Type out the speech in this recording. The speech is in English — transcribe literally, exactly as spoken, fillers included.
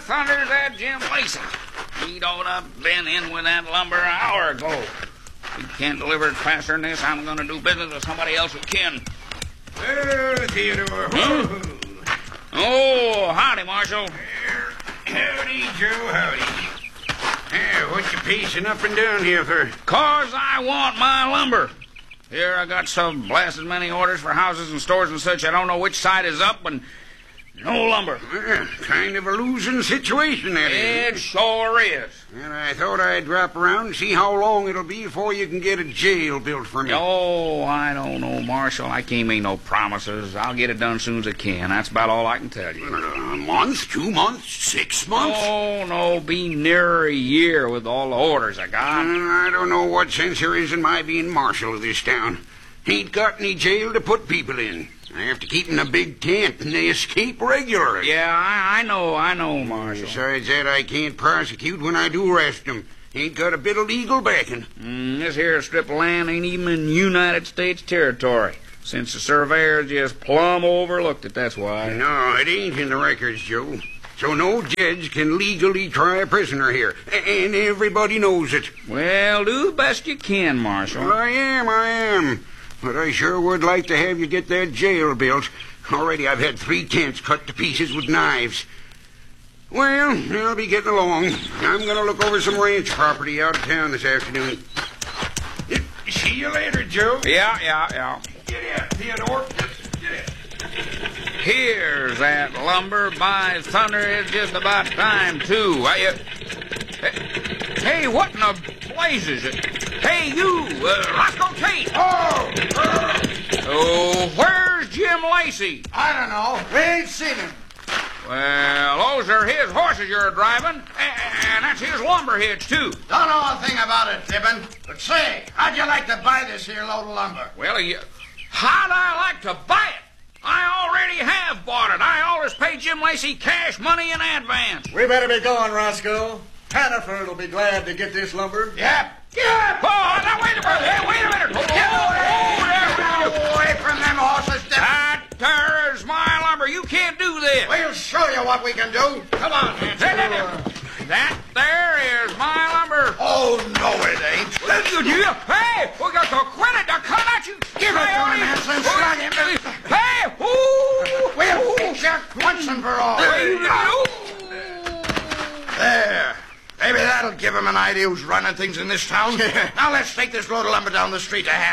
thunder's that Jim Lacey? He'd ought to have been in with that lumber an hour ago. If he can't deliver it faster than this, I'm going to do business with somebody else who can. Oh, Theodore. Hmm? Oh, howdy, Marshal. Howdy, Joe, howdy. Hey, what you pacing up and down here for? 'Cause I want my lumber. Here I got some blasted many orders for houses and stores and such. I don't know which side is up, and no lumber. Well, kind of a losing situation, that It is. sure is. And I thought I'd drop around and see how long it'll be before you can get a jail built for me. Oh, I don't know, Marshal. I can't make no promises. I'll get it done as soon as I can. That's about all I can tell you. A month, two months, six months? Oh, no, be nearer a year with all the orders I got. Uh, I don't know what sense there is in my being marshal of this town. Ain't got any jail to put people in. I have to keep in a big tent, and they escape regularly. Yeah, I, I know, I know, Marshal. Besides that, I can't prosecute when I do arrest them. Ain't got a bit of legal backing. Mm, this here strip of land ain't even in United States territory. Since the surveyors just plumb overlooked it, that's why. No, it ain't in the records, Joe. So no judge can legally try a prisoner here. A- and everybody knows it. Well, do the best you can, Marshal. Well, I am, I am. But I sure would like to have you get that jail built. Already I've had three tents cut to pieces with knives. Well, I'll be getting along. I'm going to look over some ranch property out of town this afternoon. See you later, Joe. Yeah, yeah, yeah. Get out, Theodore. Here's that lumber. By thunder, it's just about time, too. I, uh, hey, hey, what in the blazes? Hey, you, uh, Roscoe Tate. Oh! Uh, Oh, where's Jim Lacey? I don't know. We ain't seen him. Well, those are his horses you're driving, and that's his lumber hitch, too. Don't know a thing about it, Tibbin. But say, how'd you like to buy this here load of lumber? Well, you, how'd I like to buy it? I already have bought it. I always pay Jim Lacey cash money in advance. We better be going, Roscoe. Hannaford will be glad to get this lumber. Yep. Yeah. Oh, now wait a minute. Hey, wait a minute. Oh, Get away! oh, there, Get away from them horses, Tibbin. That there is my lumber. You can't do this. We'll show you what we can do. Come on, Hansel. Hey, hey, hey. That there is my lumber. Oh, no, it ain't. Hey, we got to quit it. They're coming at you. Give it to him, Hansel. Slug him. Hey, ooh. We'll fix you once and for all. There. Maybe that'll give him an idea who's running things in this town. Now let's take this load of lumber down the street to Hansel.